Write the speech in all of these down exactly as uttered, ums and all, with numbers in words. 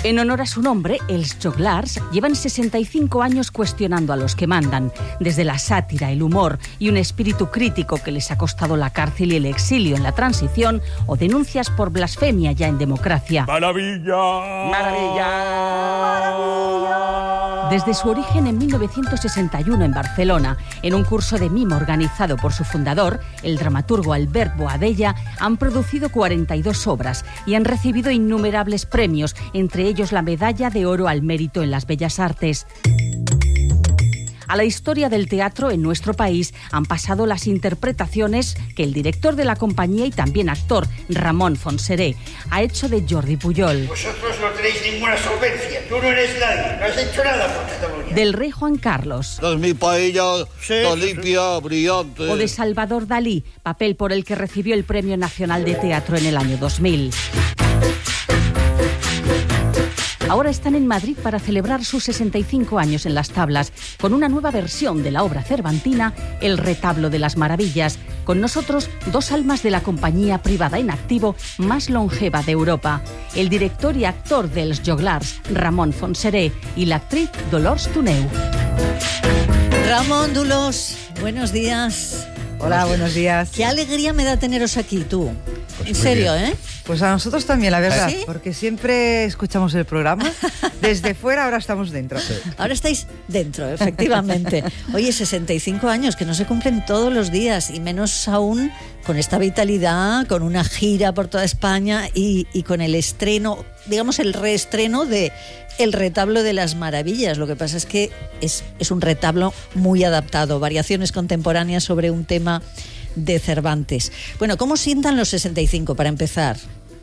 En honor a su nombre, els joglars llevan sesenta y cinco años cuestionando a los que mandan, desde la sátira, el humor y un espíritu crítico que les ha costado la cárcel y el exilio en la transición, o denuncias por blasfemia ya en democracia. ¡Maravilla! ¡Maravilla! ¡Maravilla! Desde su origen en mil novecientos sesenta y uno en Barcelona, en un curso de mimo organizado por su fundador, el dramaturgo Albert Boadella, han producido cuarenta y dos obras y han recibido innumerables premios, entre ellos la Medalla de Oro al Mérito en las Bellas Artes. A la historia del teatro en nuestro país han pasado las interpretaciones que el director de la compañía y también actor, Ramón Fonseré, ha hecho de Jordi Pujol. Vosotros no tenéis ninguna solvencia, tú no eres nadie, no has hecho nada por Cataluña. Del rey Juan Carlos. Es mi paella, Sí. está limpia, brillante. O de Salvador Dalí, papel por el que recibió el Premio Nacional de Teatro en el año dos mil. Ahora están en Madrid para celebrar sus sesenta y cinco años en las tablas, con una nueva versión de la obra cervantina, El retablo de las maravillas. Con nosotros, dos almas de la compañía privada en activo más longeva de Europa. El director y actor dels joglars, Ramón Fonseré, y la actriz Dolors Tuneu. Ramón, Dolors, buenos días. Hola, buenos días. Qué alegría me da teneros aquí, tú. Pues en muy serio, bien. ¿eh? Pues a nosotros también, la verdad, ¿Sí? porque siempre escuchamos el programa. Desde fuera, ahora estamos dentro. Ahora estáis dentro, efectivamente. Oye, sesenta y cinco años, que no se cumplen todos los días, y menos aún con esta vitalidad, con una gira por toda España y, y con el estreno, digamos el reestreno de El retablo de las maravillas. Lo que pasa es que es, es un retablo muy adaptado, variaciones contemporáneas sobre un tema de Cervantes. Bueno, ¿cómo sientan los sesenta y cinco para empezar?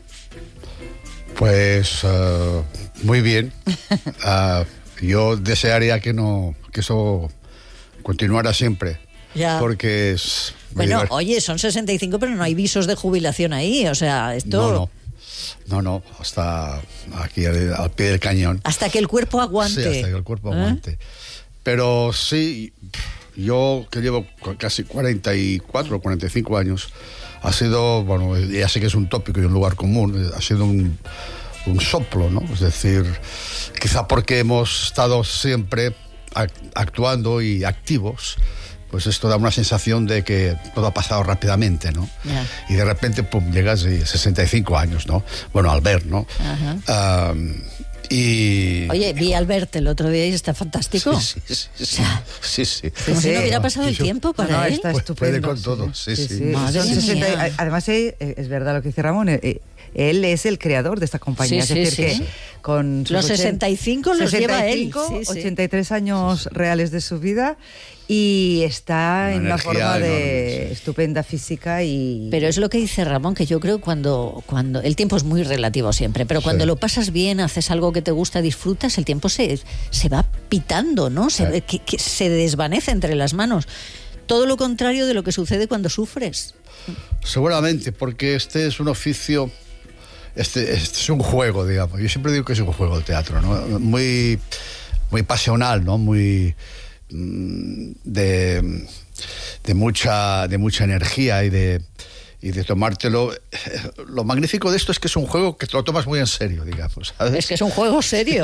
Pues uh, muy bien. Uh, yo desearía que no que eso continuara siempre. Ya. Porque es muy Bueno, divertido. oye, son sesenta y cinco, pero no hay visos de jubilación ahí, o sea, esto... No, no. No, no, hasta aquí al, al pie del cañón. Hasta que el cuerpo aguante. Sí, hasta que el cuerpo ¿Eh? aguante. Pero sí, yo que llevo casi cuarenta y cuatro, cuarenta y cinco años, ha sido, bueno, ya sé que es un tópico y un lugar común, ha sido un, un soplo, ¿no? Es decir, quizá porque hemos estado siempre actuando y activos, pues esto da una sensación de que todo ha pasado rápidamente, ¿no? Yeah. Y de repente, pum, llegas y sesenta y cinco años, ¿no? Bueno, al ver, ¿no? Ajá. Um, y... Oye, vi a Albert el otro día y está fantástico. Sí, sí, sí, sí, O sea, sí, sí. Como Sí, si no sí. hubiera pasado el Y yo- tiempo para No, no, él. está Pues estupendo. puede con todo, sí, sí. Madre Son mía. sesenta, además, eh, es verdad lo que dice Ramón, eh, él es el creador de esta compañía. Sí, es sí, decir, sí. que con sus Los ochen- sesenta y cinco los lleva él. sesenta y cinco, Sí, sí. ochenta y tres años reales de su vida, y está Una en una energía forma de enorme, sí. estupenda física y... Pero es lo que dice Ramón, que yo creo que cuando, cuando el tiempo es muy relativo siempre, pero cuando Sí. lo pasas bien, haces algo que te gusta, disfrutas, el tiempo se, se va pitando, ¿no? Se, Sí. que, que se desvanece entre las manos. Todo lo contrario de lo que sucede cuando sufres. Seguramente, porque este es un oficio, este, este es un juego, digamos. Yo siempre digo que es un juego el teatro, ¿no? Muy, muy pasional, ¿no? Muy mm, de, de mucha, de mucha energía y de y de tomártelo. Lo magnífico de esto es que es un juego que te lo tomas muy en serio, digamos, ¿sabes? Es que es un juego serio.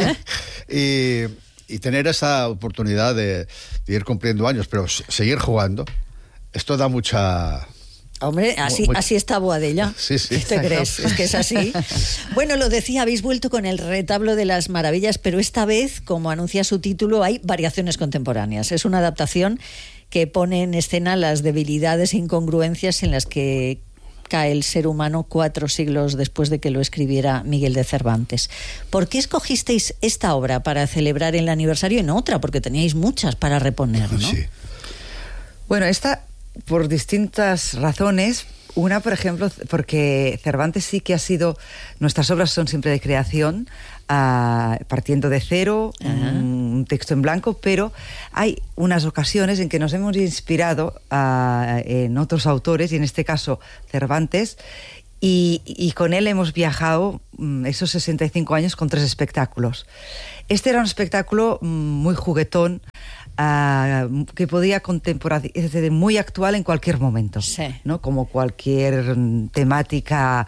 ¿eh? y, y tener esa oportunidad de, de ir cumpliendo años, pero s- seguir jugando, esto da mucha... Hombre, así, Muy- así está Boadella. Sí, sí. ¿Qué te crees? Es que es así. Bueno, lo decía, habéis vuelto con el retablo de las maravillas, pero esta vez, como anuncia su título, hay variaciones contemporáneas. Es una adaptación que pone en escena las debilidades e incongruencias en las que cae el ser humano cuatro siglos después de que lo escribiera Miguel de Cervantes. ¿Por qué escogisteis esta obra para celebrar el aniversario y no otra? Porque teníais muchas para reponer, ¿no? Sí. Bueno, esta por distintas razones. Una, por ejemplo, porque Cervantes sí que ha sido... Nuestras obras son siempre de creación, uh, partiendo de cero, un, un texto en blanco, pero hay unas ocasiones en que nos hemos inspirado uh, en otros autores, y en este caso Cervantes, y, y con él hemos viajado um, esos sesenta y cinco años con tres espectáculos. Este era un espectáculo um, muy juguetón, Uh, que podía contemplar, es decir, muy actual en cualquier momento, sí. ¿no? Como cualquier temática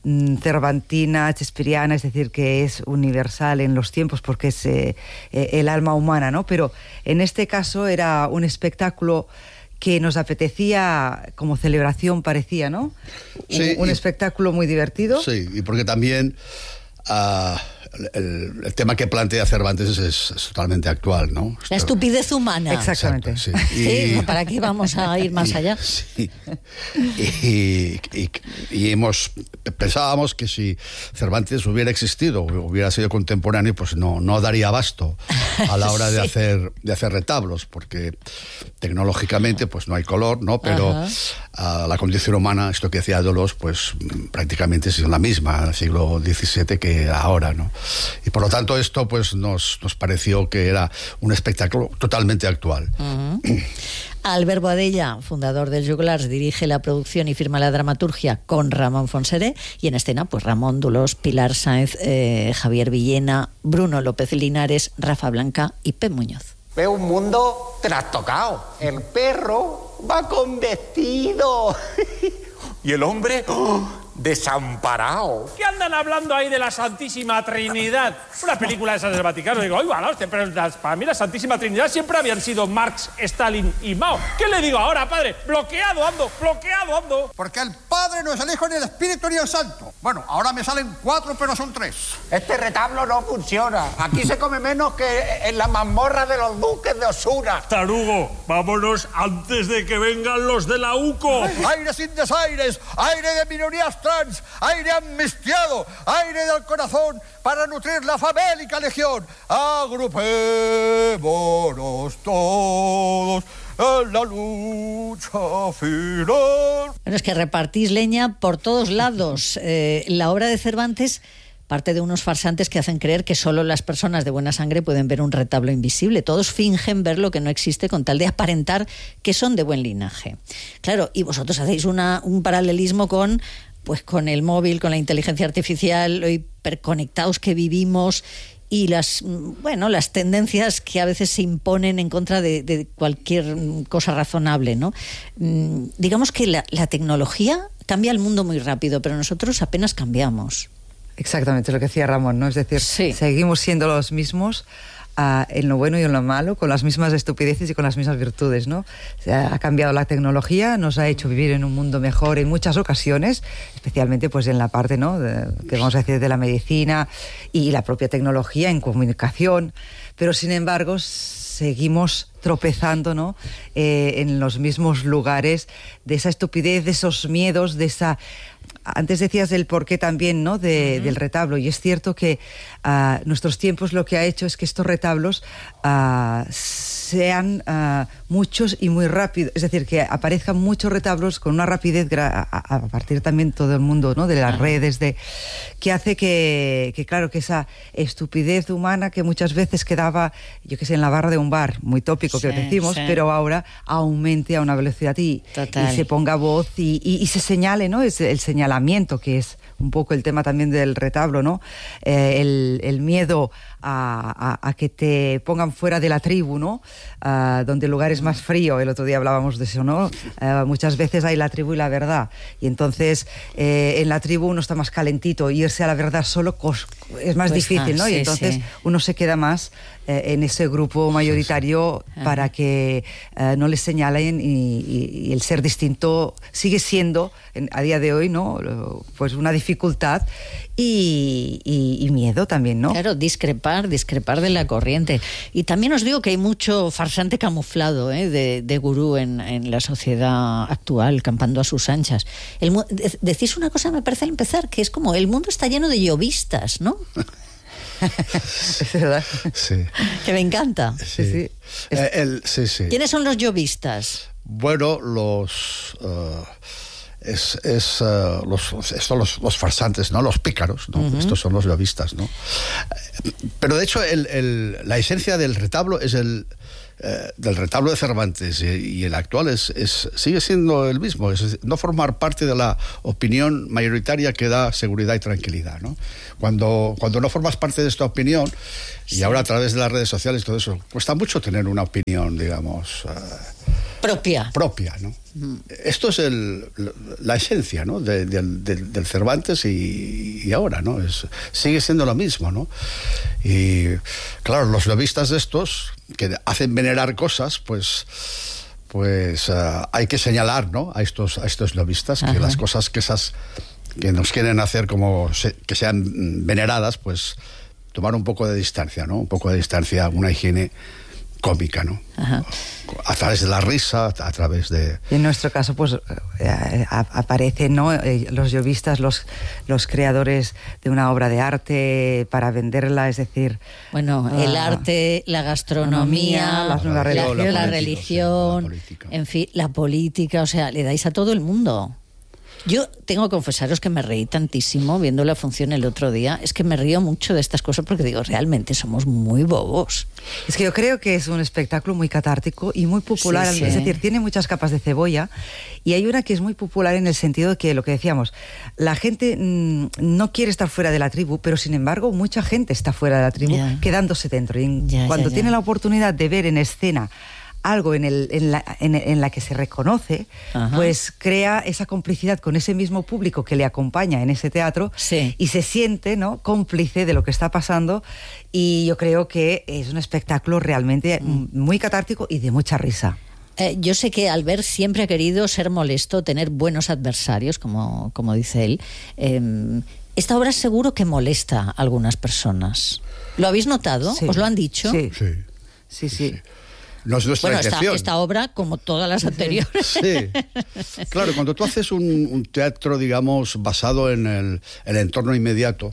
cervantina, shakespeariana, es decir, que es universal en los tiempos porque es eh, el alma humana, ¿no? Pero en este caso era un espectáculo que nos apetecía como celebración, parecía, ¿no? Sí, un, un y, espectáculo muy divertido. Sí, y porque también uh, el, el tema que plantea Cervantes es, es, es totalmente actual, ¿no? La estupidez humana. Exactamente. Exacto, sí. Y, sí, ¿para qué vamos a ir más y, allá? Sí. Y, y, y hemos pensábamos que si Cervantes hubiera existido, hubiera sido contemporáneo, pues no, no daría abasto a la hora de sí. hacer de hacer retablos, porque tecnológicamente pues no hay color, ¿no? Pero uh, la condición humana, esto que decía Dolos, pues prácticamente es la misma en el siglo diecisiete que ahora, ¿no? Y por lo tanto esto pues nos, nos pareció que era un espectáculo totalmente actual. Uh-huh. Albert Boadella, fundador del Joglars, dirige la producción y firma la dramaturgia con Ramón Fonseré, y en escena pues Ramón Dolós, Pilar Sáenz, eh, Javier Villena, Bruno López Linares, Rafa Blanca y Pep Muñoz. Veo un mundo trastocado. El perro va con vestido y el hombre ¡oh!, desamparado. ¿Qué andan hablando ahí de la Santísima Trinidad? Una película de esas del Vaticano. Digo, oiga, la hostia, pero las, para mí la Santísima Trinidad siempre habían sido Marx, Stalin y Mao. ¿Qué le digo ahora, padre? Bloqueado ando, bloqueado ando. Porque el Padre no es el Hijo, ni el Espíritu, ni el Santo. Bueno, ahora me salen cuatro, pero son tres. Este retablo no funciona. Aquí se come menos que en la mazmorra de los duques de Osuna. Tarugo, vámonos antes de que vengan los de la U C O. Aire sin desaires, aire de minorías trans, aire amnistiado, aire del corazón para nutrir la famélica legión. Agrupémonos todos en la lucha final. Bueno, es que repartís leña por todos lados. Eh, la obra de Cervantes parte de unos farsantes que hacen creer que solo las personas de buena sangre pueden ver un retablo invisible. Todos fingen ver lo que no existe con tal de aparentar que son de buen linaje. Claro, y vosotros hacéis una, un paralelismo con, pues, con el móvil, con la inteligencia artificial, lo hiperconectados que vivimos y las, bueno, las tendencias que a veces se imponen en contra de, de cualquier cosa razonable, ¿no? Mm, digamos que la, la tecnología cambia el mundo muy rápido, pero nosotros apenas cambiamos. Exactamente lo que decía Ramón, ¿no? Es decir, sí. seguimos siendo los mismos uh, en lo bueno y en lo malo, con las mismas estupideces y con las mismas virtudes, ¿no? O sea, ha cambiado la tecnología, nos ha hecho vivir en un mundo mejor en muchas ocasiones, especialmente pues en la parte, ¿no?, de, que vamos a decir, de la medicina y la propia tecnología en comunicación, pero sin embargo seguimos tropezando, ¿no?, eh, en los mismos lugares de esa estupidez, de esos miedos, de esa... Antes decías del porqué también, ¿no?, de, uh-huh. del retablo, y es cierto que uh, nuestros tiempos lo que ha hecho es que estos retablos uh, sean uh, muchos y muy rápidos, es decir, que aparezcan muchos retablos con una rapidez gra- a, a partir también todo el mundo, ¿no?, de las uh-huh. redes, de que hace que, que, claro, que esa estupidez humana que muchas veces quedaba, yo qué sé, en la barra de un bar, muy tópico sí, que decimos, sí. pero ahora aumente a una velocidad y, y se ponga voz y, y, y se señale, ¿no?, es el señalamiento, que es un poco el tema también del retablo, ¿no? Eh, el, el miedo a, a, a que te pongan fuera de la tribu, ¿no? Uh, donde el lugar es más frío. El otro día hablábamos de eso, ¿no? Uh, muchas veces hay la tribu y la verdad. Y entonces eh, en la tribu uno está más calentito. Irse a la verdad solo cos- es más pues difícil, ¿no? Sí, y entonces sí. uno se queda más eh, en ese grupo mayoritario sí, sí. para que uh, no les señalen y, y, y el ser distinto sigue siendo en, a día de hoy, ¿no?, pues una dificultad y, y, y miedo también, ¿no? Claro, discrepar, discrepar de la corriente. Y también os digo que hay mucho farsante camuflado, ¿eh?, de, de gurú en, en la sociedad actual, campando a sus anchas. El, decís una cosa, me parece al empezar, que es como el mundo está lleno de llovistas, ¿no? Es verdad. Sí. Que me encanta. Sí, sí. Eh, el, sí, sí. ¿Quiénes son los llovistas? Bueno, los... Uh... Es, es uh, los, estos los, los farsantes, ¿no?, los pícaros, ¿no? Uh-huh. Estos son los llovistas, ¿no? Pero de hecho el, el, la esencia del retablo es el eh, del retablo de Cervantes y, y el actual es, es sigue siendo el mismo, es no formar parte de la opinión mayoritaria que da seguridad y tranquilidad, ¿no? Cuando, cuando no formas parte de esta opinión, y sí. ahora a través de las redes sociales todo eso, cuesta mucho tener una opinión, digamos... Uh, propia. Propia, ¿no? Mm. Esto es el, la esencia, ¿no? De, de, de, del Cervantes y, y ahora, ¿no? Es, sigue siendo lo mismo, ¿no? Y claro, los novistas de estos, que hacen venerar cosas, pues... pues uh, hay que señalar, ¿no? A estos, a estos novistas, que las cosas que esas que nos quieren hacer como se, que sean veneradas, pues tomar un poco de distancia, ¿no? Un poco de distancia, una higiene cómica, ¿no? Ajá. A través de la risa, a través de... En nuestro caso, pues, eh, aparecen, ¿no? Eh, los llovistas, los, los creadores de una obra de arte para venderla, es decir... Bueno, uh, el arte, la gastronomía, las nuevas religiones, la, la religión, sí, la en fin, la política, o sea, le dais a todo el mundo. Yo tengo que confesaros que me reí tantísimo viendo la función el otro día. Es que me río mucho de estas cosas porque digo, realmente somos muy bobos. Es que yo creo que es un espectáculo muy catártico y muy popular. Sí, sí. Es decir, tiene muchas capas de cebolla y hay una que es muy popular en el sentido de que, lo que decíamos, la gente mmm, no quiere estar fuera de la tribu, pero sin embargo mucha gente está fuera de la tribu, yeah. quedándose dentro. Y yeah, cuando yeah, tiene yeah. la oportunidad de ver en escena algo en, el, en, la, en, en la que se reconoce, ajá. pues crea esa complicidad con ese mismo público que le acompaña en ese teatro, sí. y se siente, ¿no?, cómplice de lo que está pasando, y yo creo que es un espectáculo realmente mm. muy catártico y de mucha risa. Eh, yo sé que Albert siempre ha querido ser molesto, tener buenos adversarios, como, como dice él. Eh, esta obra seguro que molesta a algunas personas. ¿Lo habéis notado? Sí. ¿Os lo han dicho? Sí, sí, sí. sí. sí. No es nuestra bueno, intención. Esta, esta obra, como todas las anteriores. Sí. Claro, cuando tú haces un, un teatro, digamos, basado en el, el entorno inmediato,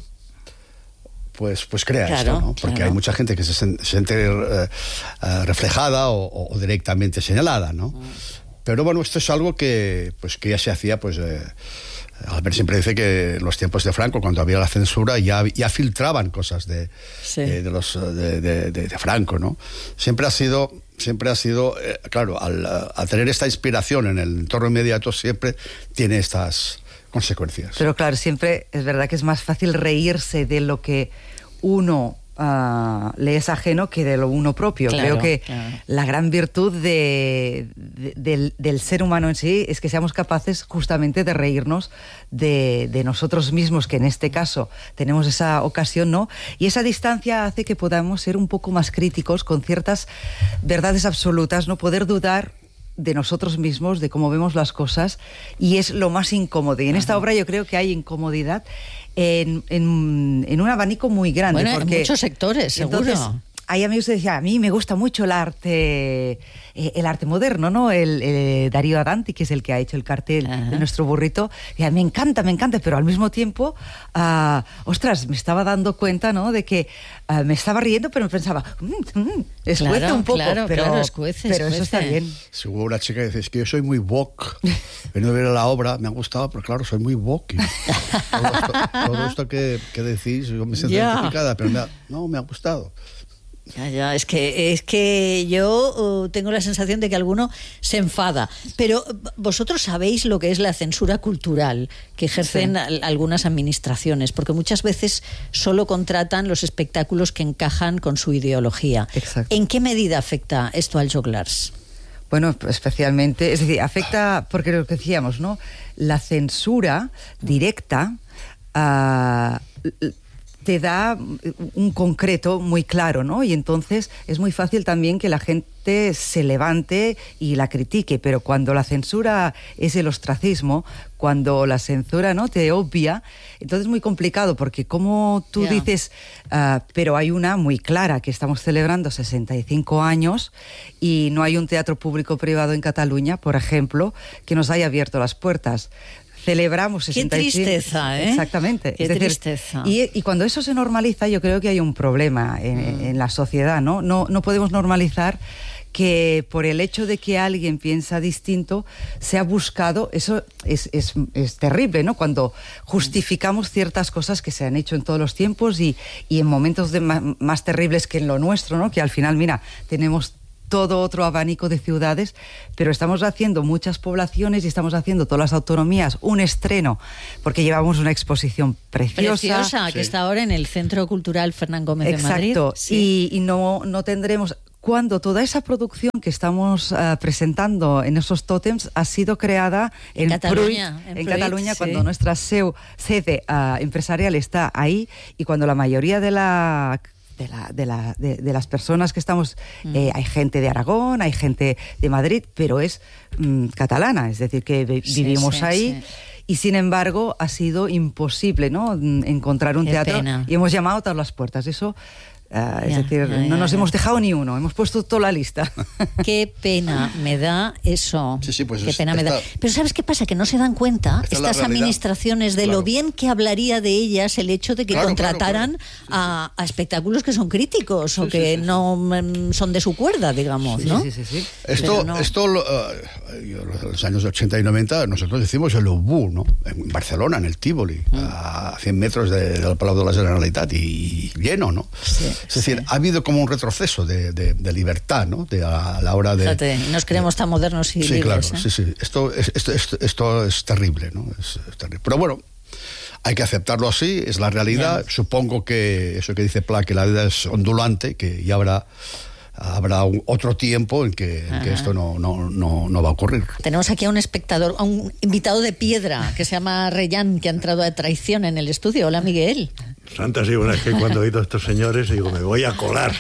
pues, pues crea claro, esto, ¿no? Porque claro. hay mucha gente que se siente uh, uh, reflejada o, o directamente señalada, ¿no? Mm. Pero bueno, esto es algo que, pues, que ya se hacía, pues... Eh, Albert siempre dice que en los tiempos de Franco, cuando había la censura, ya, ya filtraban cosas de, sí. de, de, los, de, de, de Franco, ¿no? Siempre ha sido... siempre ha sido, eh, claro, al, al tener esta inspiración en el entorno inmediato, siempre tiene estas consecuencias. Pero claro, siempre es verdad que es más fácil reírse de lo que uno uh, le es ajeno que de lo uno propio. Claro, Creo que claro. la gran virtud de, de, del, del ser humano en sí es que seamos capaces justamente de reírnos de, de nosotros mismos, que en este caso tenemos esa ocasión, ¿no? Y esa distancia hace que podamos ser un poco más críticos con ciertas verdades absolutas, no poder dudar de nosotros mismos, de cómo vemos las cosas, y es lo más incómodo. Y en esta obra yo creo que hay incomodidad en, en, en un abanico muy grande. Bueno, porque en muchos sectores, seguro. Entonces, hay amigos que decían, a mí me gusta mucho el arte, eh, el arte moderno, ¿no? El, el Darío Adanti, que es el que ha hecho el cartel Ajá. de nuestro burrito. Y me encanta, me encanta, pero al mismo tiempo, uh, ostras, me estaba dando cuenta, ¿no? De que uh, me estaba riendo, pero me pensaba, mm, mm, escuece claro, un poco, claro, pero, claro, escuece, pero escuece. Eso está bien. Si hubo una chica que dice, es que yo soy muy woke, venido a ver la obra, me ha gustado, pero claro, soy muy woke. Todo esto, todo esto que, que decís, yo me siento yeah. identificada, pero me ha, no, me ha gustado. Ya, ya, es que, es que yo uh, tengo la sensación de que alguno se enfada. Pero vosotros sabéis lo que es la censura cultural que ejercen sí. algunas administraciones, porque muchas veces solo contratan los espectáculos que encajan con su ideología. Exacto. ¿En qué medida afecta esto al Joglars? Bueno, especialmente, es decir, afecta, porque lo que decíamos, ¿no? La censura directa uh, te da un concreto muy claro, ¿no? Y entonces es muy fácil también que la gente se levante y la critique, pero cuando la censura es el ostracismo, cuando la censura, ¿no?, te obvia, entonces es muy complicado, porque como tú yeah. dices, uh, pero hay una muy clara, que estamos celebrando sesenta y cinco años y no hay un teatro público privado en Cataluña, por ejemplo, que nos haya abierto las puertas. Celebramos sesenta y cinco. Qué tristeza, ¿eh? Exactamente. Qué es decir, tristeza. Y, y cuando eso se normaliza, yo creo que hay un problema en, mm. en la sociedad, ¿no? No, no podemos normalizar que por el hecho de que alguien piensa distinto se ha buscado, eso es, es, es terrible, ¿no? Cuando justificamos ciertas cosas que se han hecho en todos los tiempos y, y en momentos de más, más terribles que en lo nuestro, ¿no? Que al final, mira, tenemos todo otro abanico de ciudades, pero estamos haciendo muchas poblaciones y estamos haciendo todas las autonomías un estreno, porque llevamos una exposición preciosa. Preciosa, sí. que está ahora en el Centro Cultural Fernán Gómez Exacto. de Madrid. Sí. Y, y no, no tendremos... cuando toda esa producción que estamos uh, presentando en esos tótems ha sido creada en, en Cataluña, Pruit, en, en Pruit, Cataluña, sí. cuando nuestra seu, sede uh, empresarial está ahí y cuando la mayoría de la... De, la, de, la, de, de las personas que estamos, mm. eh, hay gente de Aragón, hay gente de Madrid, pero es mm, catalana, es decir, que sí, vivimos sí, ahí. Sí. Y sin embargo ha sido imposible, ¿no?, encontrar un Qué teatro pena. Y hemos llamado a todas las puertas. Eso, uh, ya, es decir, ya, no ya, nos ya. hemos dejado ni uno, hemos puesto toda la lista. Qué pena me da eso. Sí, sí, pues Qué es, pena me esta, da. Pero ¿sabes qué pasa? Que no se dan cuenta estas administraciones de claro. lo bien que hablaría de ellas el hecho de que claro, contrataran claro, claro. Sí, a, a espectáculos que son críticos sí, o que sí, sí, no sí. son de su cuerda, digamos, sí, ¿no? Sí, sí, sí. Esto, no... esto uh, en los años ochenta y noventa nosotros decimos el Obú, ¿no? En Barcelona, en el Tívoli, mm. a cien metros de, del Palau de la Generalitat y lleno, ¿no? Sí, es decir, sí. ha habido como un retroceso de, de, de libertad, ¿no? De a, a la hora de... Fíjate, nos creemos tan modernos y sí, libres, claro, ¿eh? sí, sí. Esto, esto, esto, esto es terrible, ¿no? Es, es terrible. Pero bueno, hay que aceptarlo así, es la realidad. Yeah. Supongo que eso que dice Pla, que la vida es ondulante, que ya habrá... habrá un, otro tiempo en que, en que esto no, no, no, no va a ocurrir. Tenemos aquí a un espectador, a un invitado de piedra que se llama Reyán, que ha entrado a traición en el estudio. Hola, Miguel. Santa, sí, bueno, es que cuando he oído a estos señores digo, me voy a colar.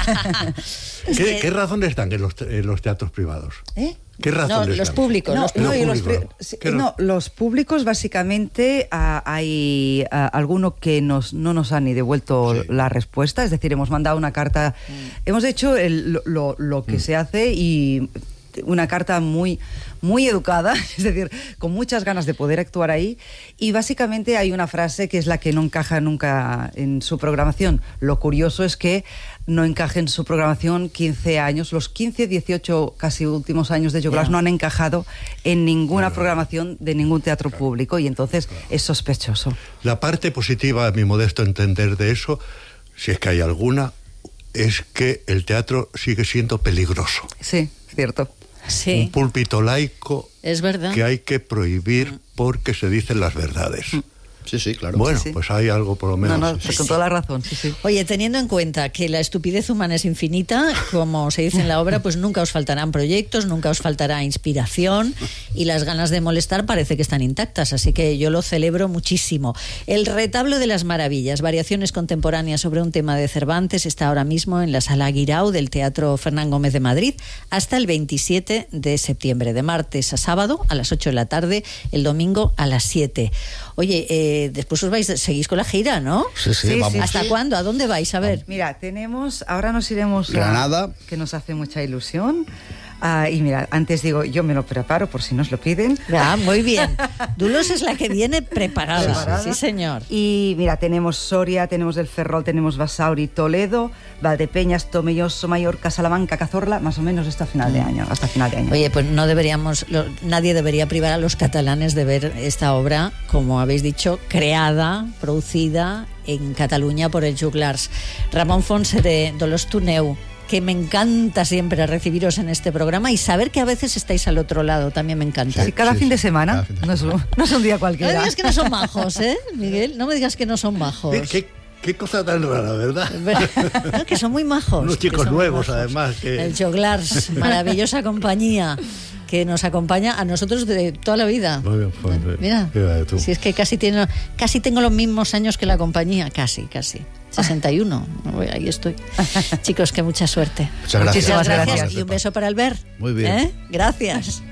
¿Qué, que... ¿Qué razones dan en los, en los teatros privados? ¿Eh? ¿Qué razones no, los dan? Públicos, no, los no, públicos. los, pri- sí, no, los públicos básicamente uh, hay uh, alguno que nos, no nos han ni devuelto sí. la respuesta, es decir, hemos mandado una carta, mm. hemos hecho el, lo, lo que mm. se hace y una carta muy, muy educada, es decir, con muchas ganas de poder actuar ahí, y básicamente hay una frase que es la que no encaja nunca en su programación. Lo curioso es que no encaja en su programación quince años, los quince, dieciocho casi últimos años de Joglars yeah. no han encajado en ninguna claro. programación de ningún teatro claro. público, y entonces claro. es sospechoso. La parte positiva, a mi modesto entender de eso, si es que hay alguna, es que el teatro sigue siendo peligroso. Sí, cierto. Sí. Un púlpito laico es verdad. que hay que prohibir porque se dicen las verdades. Sí, sí, claro. Bueno, sí, sí. pues hay algo por lo menos. No, no, sí. con toda la razón, sí, sí. Oye, teniendo en cuenta que la estupidez humana es infinita, como se dice en la obra, pues nunca os faltarán proyectos, nunca os faltará inspiración, y las ganas de molestar parece que están intactas, así que yo lo celebro muchísimo. El Retablo de las Maravillas, variaciones contemporáneas sobre un tema de Cervantes, está ahora mismo en la Sala Guirao del Teatro Fernán Gómez de Madrid hasta el veintisiete de septiembre, de martes a sábado a las ocho de la tarde, el domingo a las siete. Oye, eh, después os vais, seguís con la gira, ¿no? Sí, sí, sí vamos. ¿Hasta sí. cuándo? ¿A dónde vais? A ver. Mira, tenemos, ahora nos iremos a Granada, que nos hace mucha ilusión. Uh, y mira, antes digo, yo me lo preparo por si nos lo piden. Ah, muy bien. Dulos es la que viene preparada. preparada. Sí, señor. Y mira, tenemos Soria, tenemos El Ferrol, tenemos Basauri, Toledo, Valdepeñas, Tomelloso, Mallorca, Salamanca, Cazorla, más o menos hasta final de año, hasta final de año. Oye, pues no deberíamos, lo, nadie debería privar a los catalanes de ver esta obra, como habéis dicho, creada, producida en Cataluña por el Joglars. Ramón Fonse de Dolors Tuneu, que me encanta siempre recibiros en este programa y saber que a veces estáis al otro lado, también me encanta. Sí, cada, sí, fin, de semana, fin de no semana, es, no es un día cualquiera. No me digas que no son majos, ¿eh, Miguel? No me digas que no son majos. ¿Qué, qué cosa tan rara, ¿verdad? No, que son muy majos. Unos chicos nuevos, además. Que... El Joglars, maravillosa compañía que nos acompaña a nosotros de toda la vida. Muy bien, pues, mira, tú. Si es que casi, tiene, casi tengo los mismos años que la compañía, casi, casi. sesenta y uno, ahí estoy. Chicos, que mucha suerte. Muchas gracias. Muchísimas gracias. gracias. Y un beso para Albert. Muy bien. ¿Eh? Gracias.